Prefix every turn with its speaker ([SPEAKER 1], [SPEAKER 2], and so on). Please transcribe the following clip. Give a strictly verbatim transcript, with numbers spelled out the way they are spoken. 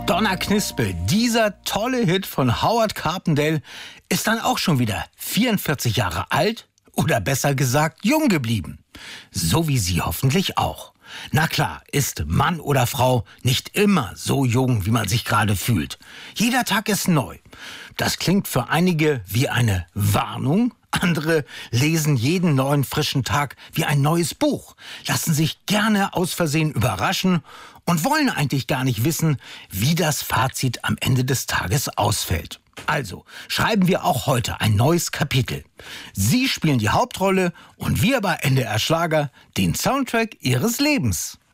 [SPEAKER 1] Donna Knispel, dieser tolle Hit von Howard Carpendale, ist dann auch schon wieder vierundvierzig Jahre alt oder besser gesagt jung geblieben. So wie Sie hoffentlich auch. Na klar, ist Mann oder Frau nicht immer so jung, wie man sich gerade fühlt. Jeder Tag ist neu. Das klingt für einige wie eine Warnung. Andere lesen jeden neuen frischen Tag wie ein neues Buch, lassen sich gerne aus Versehen überraschen und wollen eigentlich gar nicht wissen, wie das Fazit am Ende des Tages ausfällt. Also schreiben wir auch heute ein neues Kapitel. Sie spielen die Hauptrolle und wir bei N D R Schlager den Soundtrack Ihres Lebens.